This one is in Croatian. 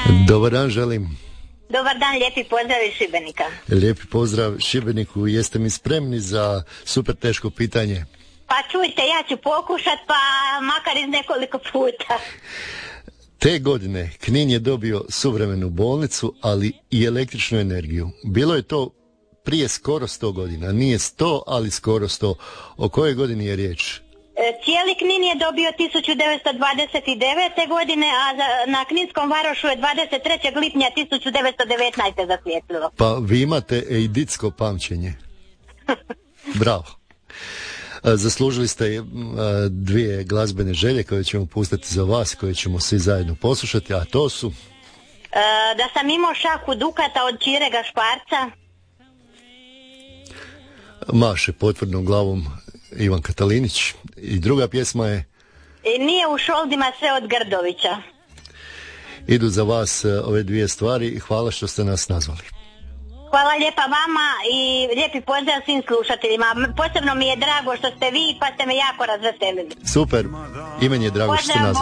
Dobar dan želim. Dobar dan, lijepi pozdrav iz Šibenika. Lijepi pozdrav Šibeniku. Jeste mi spremni za super teško pitanje? Pa čujte, ja ću pokušat, pa makar iz nekoliko puta. Te godine Knin je dobio suvremenu bolnicu, ali i električnu energiju. Bilo je to prije skoro 100 godina. Nije 100, ali skoro 100. O kojoj godini je riječ? Cijeli Knin je dobio 1929. godine, a na Kninskom varošu je 23. lipnja 1919. zasvijetlilo. Pa vi imate eiditsko pamćenje. Bravo. Zaslužili ste dvije glazbene želje koje ćemo pustiti za vas, koje ćemo svi zajedno poslušati, a to su... Da sam imao šaku dukata od Čire Gašparca. Maše potvrdnom glavom Ivan Katalinić. I druga pjesma je... Nije u šoldima sve od Grdovića. Idu za vas ove dvije stvari i hvala što ste nas nazvali. Hvala lijepa vama i lijepi pozdrav svim slušateljima. Posebno mi je drago što ste vi, pa ste me jako razveselili. Super, i meni je drago što ste nazvali.